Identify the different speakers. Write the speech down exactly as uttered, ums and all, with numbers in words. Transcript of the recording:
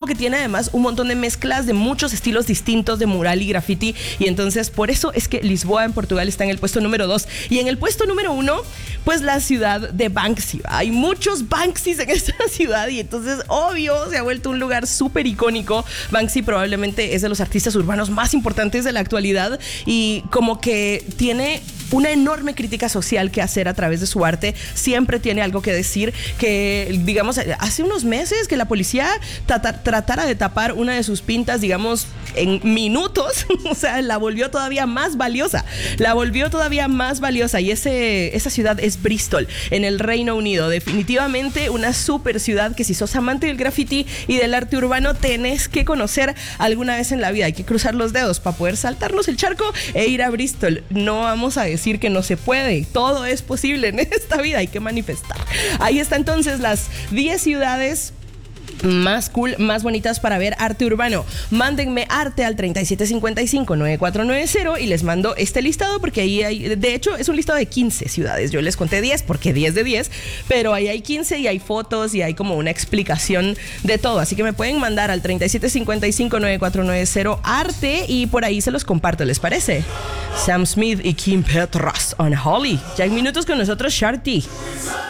Speaker 1: que tiene además un montón de mezclas de muchos estilos distintos de mural y graffiti, y entonces por eso es que Lisboa en Portugal está en el puesto número dos. Y en el puesto número uno, pues la ciudad de Banksy. Hay muchos Banksys en esta ciudad y entonces obvio se ha vuelto un lugar súper icónico. Banksy probablemente es de los artistas urbanos más importantes de la actualidad y como que tiene una enorme crítica social que hacer a través de su arte. Siempre tiene algo que decir, que digamos hace unos meses que la policía trata, tratara de tapar una de sus pintas, digamos en minutos, o sea, la volvió todavía más valiosa, la volvió todavía más valiosa y ese, esa ciudad es Bristol, en el Reino Unido. Definitivamente una super ciudad que si sos amante del graffiti y del arte urbano tenés que conocer alguna vez en la vida. Hay que cruzar los dedos para poder saltarnos el charco e ir a Bristol. No vamos a decir que no se puede, todo es posible en esta vida, hay que manifestar. Ahí está entonces las diez ciudades más cool, más bonitas para ver arte urbano. Mándenme arte al treinta y siete cincuenta y cinco, noventa y cuatro noventa y les mando este listado porque ahí hay, de hecho es un listado de quince ciudades. Yo les conté diez porque diez de diez, pero ahí hay quince y hay fotos y hay como una explicación de todo. Así que me pueden mandar al treinta y siete cincuenta y cinco, noventa y cuatro noventa arte y por ahí se los comparto, ¿les parece? Sam Smith y Kim Petras on Holly. Ya en minutos con nosotros, Sharty.